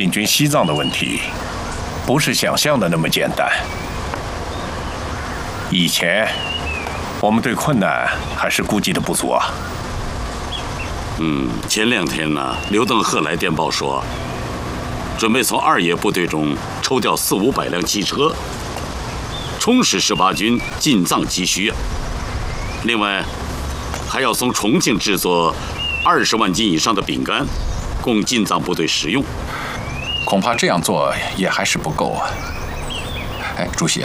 进军西藏的问题，不是想象的那么简单。以前，我们对困难还是估计的不足啊。 前2天呢，刘登鹤来电报说，准备从2野部队中抽调400-500辆汽车，充实18军进藏急需啊。另外，还要从重庆制作20万斤以上的饼干，供进藏部队食用。 恐怕这样做也还是不够啊。哎，主席，